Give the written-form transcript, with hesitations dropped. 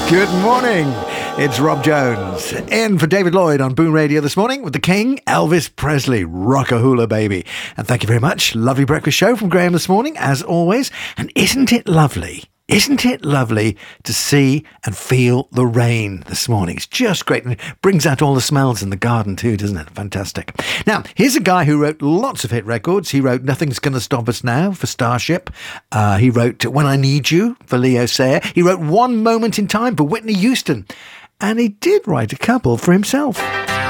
Good morning. It's Rob Jones in for David Lloyd on Boom Radio this morning with the King, Elvis Presley, Rockahula Baby. And thank you very much. Lovely breakfast show from Graham this morning, as always. And isn't it lovely? Isn't it lovely to see and feel the rain this morning? It's just great. And it brings out all the smells in the garden too, doesn't it? Fantastic. Now, here's a guy who wrote lots of hit records. He wrote Nothing's Gonna Stop Us Now for Starship. He wrote When I Need You for Leo Sayer. He wrote One Moment in Time for Whitney Houston. And he did write a couple for himself.